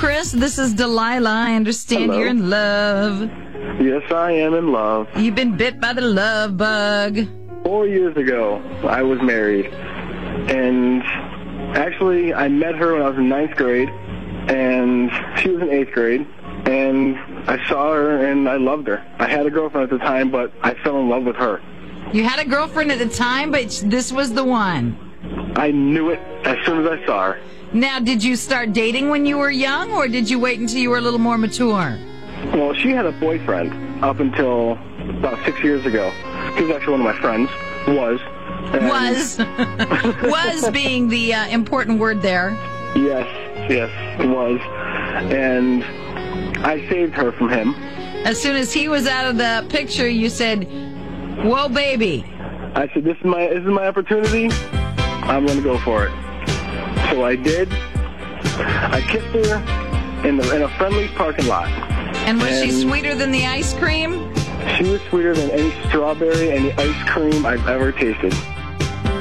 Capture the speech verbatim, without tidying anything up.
Chris. This is Delilah. I understand Hello. you're in love. Yes, I am in love. You've been bit by the love bug. Four years ago, I was married. And actually, I met her when I was in ninth grade, and she was in eighth grade. And I saw her, and I loved her. I had a girlfriend at the time, but I fell in love with her. You had a girlfriend at the time, but this was the one. I knew it as soon as I saw her. Now, did you start dating when you were young, or did you wait until you were a little more mature? Well, she had a boyfriend up until about six years ago. He was actually one of my friends. Was. And Was. Was being the uh, important word there. Yes, yes, it was. And I saved her from him. As soon as he was out of the picture, you said, whoa, baby. I said, this is my this is my opportunity. I'm going to go for it. So I did. I kissed her in, the, in a friendly parking lot. And was she And- sweeter than the ice cream? She was sweeter than any strawberry, any ice cream I've ever tasted.